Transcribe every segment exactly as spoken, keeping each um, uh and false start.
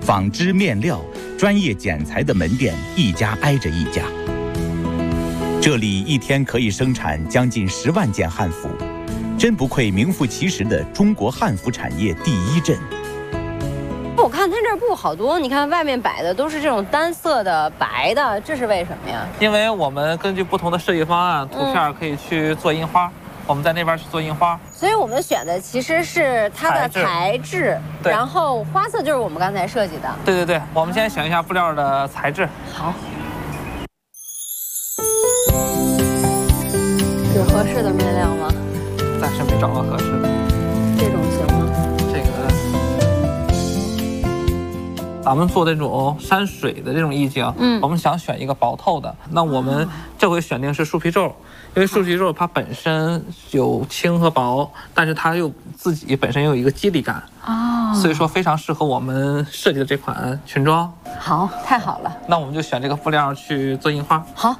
纺织、面料、专业剪裁的门店一家挨着一家。这里一天可以生产将近十万件汉服，真不愧名副其实的中国汉服产业第一镇。 我看它这布好多，你看外面摆的都是这种单色的白的，这是为什么呀？ 因为我们根据不同的设计方案，图片可以去做印花，嗯、我们在那边去做印花。 所以我们选的其实是它的材质，然后花色就是我们刚才设计的。 对对对，我们先选一下布料的材质。 好。有合适的面料吗？ 暂时没找到合适的。 这种行吗？ 这个。咱们做这种山水的这种意境，嗯，我们想选一个薄透的，那我们这回选定是树皮皱，因为树皮皱它本身有轻和薄，但是它又自己本身又有一个肌理感，哦，所以说非常适合我们设计的这款裙装。 好，太好了， 那我们就选这个布料去做印花。 好。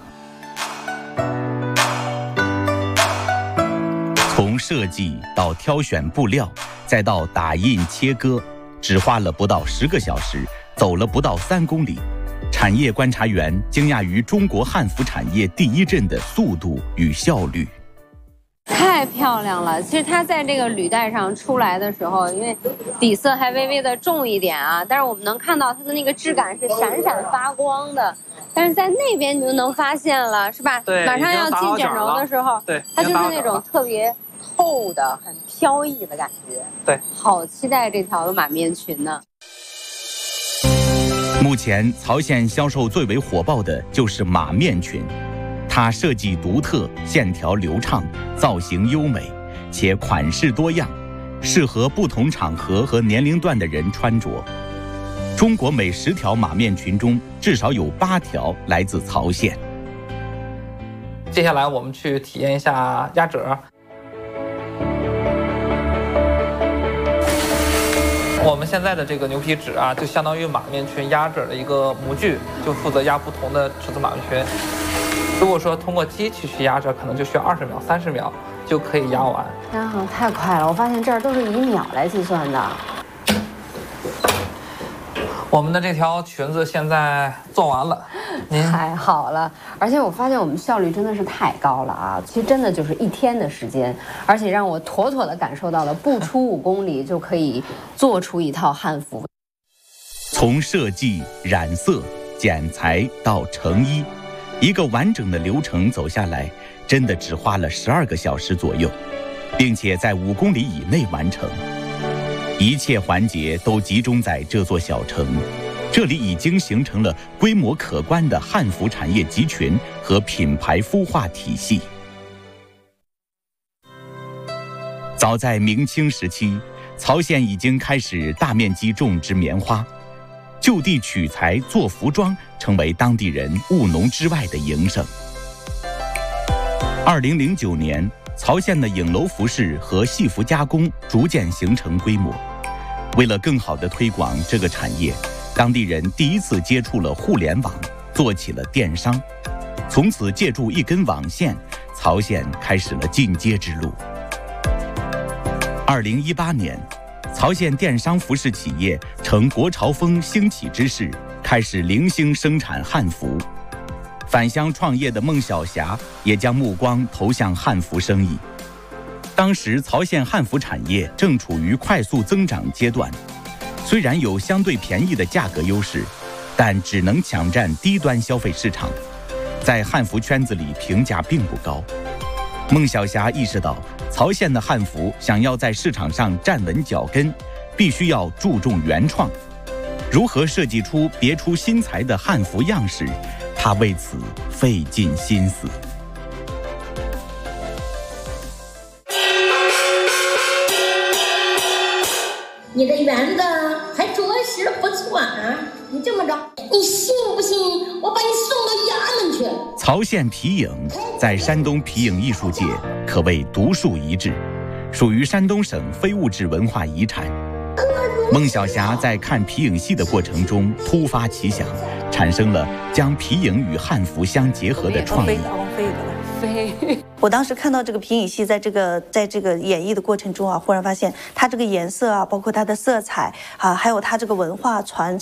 从设计到挑选布料，再到打印切割，只花了不到十个小时，走了不到三公里。产业观察员惊讶于中国汉服产业第一镇的速度与效率。 太漂亮了！其实它在这个履带上出来的时候，因为底色还微微的重一点啊，但是我们能看到它的那个质感是闪闪发光的。但是在那边你就能发现了，是吧？ 对， 马上要进卷轴的时候， 对， 它就是那种特别透的、很飘逸的感觉。 对， 好期待这条马面裙呢。 目前曹县销售最为火爆的就是马面裙，它设计独特，线条流畅，造型优美，且款式多样，适合不同场合和年龄段的人穿着。中国每十条马面裙中，至少有八条来自曹县。 接下来我们去体验一下压褶。我们现在的这个牛皮纸啊，就相当于马面裙压褶的一个模具，就负责压不同的尺寸马面裙。如果说通过机器去压褶，可能就需要二十秒、三十秒就可以压完。 啊，太快了！我发现这儿都是以秒来计算的。 我们的这条裙子现在做完了，您太好了！而且我发现我们效率真的是太高了啊！其实真的就是一天的时间，而且让我妥妥的感受到了不出五公里就可以做出一套汉服。 从设计、染色、剪裁到成衣，一个完整的流程走下来，真的只花了十二个小时左右，并且在五公里以内完成。一切环节都集中在这座小城，这里已经形成了规模可观的汉服产业集群和品牌孵化体系。早在明清时期，曹县已经开始大面积种植棉花，就地取材做服装成为当地人务农之外的营生。二零零九年，曹县的影楼服饰和戏服加工逐渐形成规模。为了更好地推广这个产业，当地人第一次接触了互联网，做起了电商。从此借助一根网线，曹县开始了进阶之路。二零一八年，曹县电商服饰企业乘国潮风兴起之势，开始零星生产汉服。返乡创业的孟晓霞也将目光投向汉服生意。当时曹县汉服产业正处于快速增长阶段，虽然有相对便宜的价格优势，但只能抢占低端消费市场，在汉服圈子里评价并不高。孟晓霞意识到，曹县的汉服想要在市场上站稳脚跟，必须要注重原创。如何设计出别出心裁的汉服样式，他为此费尽心思。 你的园子还着实不错啊！你这么着，你信不信我把你送到衙门去？ 曹县皮影在山东皮影艺术界可谓独树一帜，属于山东省非物质文化遗产。孟晓霞在看皮影戏的过程中突发奇想，产生了将皮影与汉服相结合的创意。 我当时看到这个皮影戏在这个在这个演绎的过程中啊，忽然发现它这个颜色啊，包括它的色彩啊，还有它这个文化传